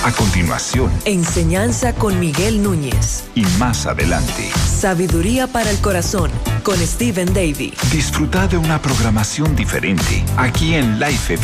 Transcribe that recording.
A continuación, Enseñanza con Miguel Núñez. y más adelante, Sabiduría para el corazón con Stephen Davy. disfruta de una programación diferente aquí en Life